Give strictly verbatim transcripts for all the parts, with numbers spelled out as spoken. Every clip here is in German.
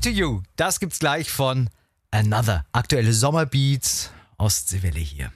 to You, das gibt's gleich von Another. Aktuelle Sommerbeats, Ostseewelle hier.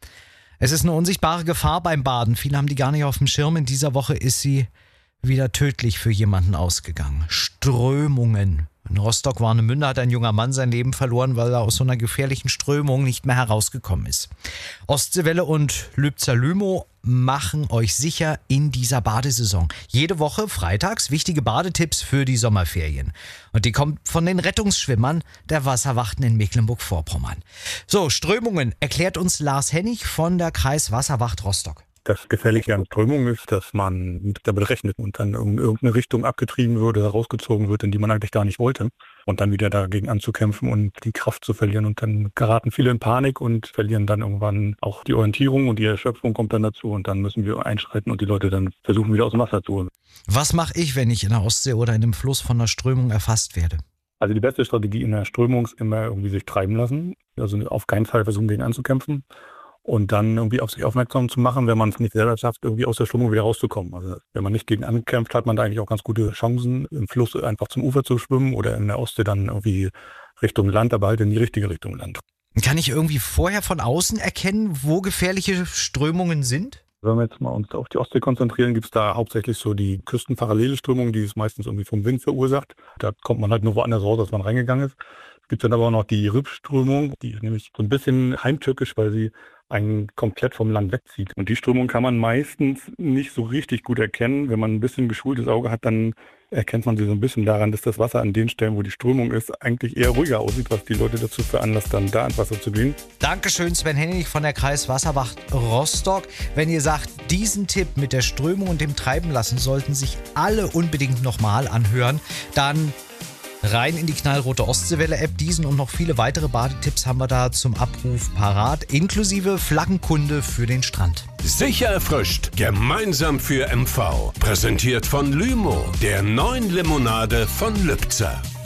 Es ist eine unsichtbare Gefahr beim Baden. Viele haben die gar nicht auf dem Schirm. In dieser Woche ist sie wieder tödlich für jemanden ausgegangen. Strömungen. In Rostock-Warnemünde hat ein junger Mann sein Leben verloren, weil er aus so einer gefährlichen Strömung nicht mehr herausgekommen ist. Ostseewelle und Lübzer Lümow machen euch sicher in dieser Badesaison. Jede Woche freitags wichtige Badetipps für die Sommerferien. Und die kommt von den Rettungsschwimmern der Wasserwachten in Mecklenburg-Vorpommern. So, Strömungen erklärt uns Lars Hennig von der Kreiswasserwacht Rostock. Das Gefährliche an Strömungen ist, dass man damit rechnet und dann in irgendeine Richtung abgetrieben wird oder rausgezogen wird, in die man eigentlich gar nicht wollte. Und dann wieder dagegen anzukämpfen und die Kraft zu verlieren. Und dann geraten viele in Panik und verlieren dann irgendwann auch die Orientierung und die Erschöpfung kommt dann dazu. Und dann müssen wir einschreiten und die Leute dann versuchen, wieder aus dem Wasser zu holen. Was mache ich, wenn ich in der Ostsee oder in einem Fluss von einer Strömung erfasst werde? Also die beste Strategie in der Strömung ist immer irgendwie sich treiben lassen. Also auf keinen Fall versuchen, gegen anzukämpfen. Und dann irgendwie auf sich aufmerksam zu machen, wenn man es nicht selber schafft, irgendwie aus der Strömung wieder rauszukommen. Also wenn man nicht gegen ankämpft, hat man da eigentlich auch ganz gute Chancen, im Fluss einfach zum Ufer zu schwimmen oder in der Ostsee dann irgendwie Richtung Land, aber halt in die richtige Richtung Land. Kann ich irgendwie vorher von außen erkennen, wo gefährliche Strömungen sind? Wenn wir jetzt mal uns auf die Ostsee konzentrieren, gibt es da hauptsächlich so die küstenparallele Strömung, die ist meistens irgendwie vom Wind verursacht. Da kommt man halt nur woanders raus, als man reingegangen ist. Es gibt dann aber auch noch die Rübströmung, die ist nämlich so ein bisschen heimtückisch, weil sie einen komplett vom Land wegzieht. Und die Strömung kann man meistens nicht so richtig gut erkennen. Wenn man ein bisschen geschultes Auge hat, dann erkennt man sie so ein bisschen daran, dass das Wasser an den Stellen, wo die Strömung ist, eigentlich eher ruhiger aussieht, was die Leute dazu veranlasst, dann da ins Wasser zu gehen. Dankeschön, Sven Hennig von der Kreiswasserwacht Rostock. Wenn ihr sagt, diesen Tipp mit der Strömung und dem Treiben lassen sollten sich alle unbedingt nochmal anhören, dann rein in die knallrote Ostseewelle-App. Diesen und noch viele weitere Badetipps haben wir da zum Abruf parat, inklusive Flaggenkunde für den Strand. Sicher erfrischt, gemeinsam für M V. Präsentiert von Lümow, der neuen Limonade von Lübzer.